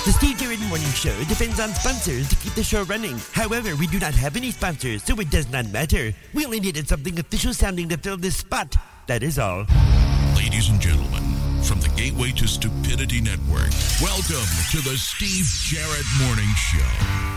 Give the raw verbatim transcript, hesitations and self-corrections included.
The Steve Garrett Morning Show depends on sponsors to keep the show running. However, we do not have any sponsors, so it does not matter. We only needed something official sounding to fill this spot. That is all. Ladies and gentlemen, from the Gateway to Stupidity Network, welcome to the Steve Garrett Morning Show.